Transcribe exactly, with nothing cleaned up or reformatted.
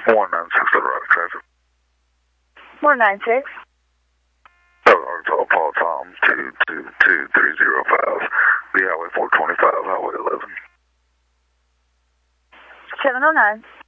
one nine six, the road traffic. one nine six. Arkansas, Paul Tom, two two two three zero five, the Highway four twenty-five, Highway eleven. seven oh nine.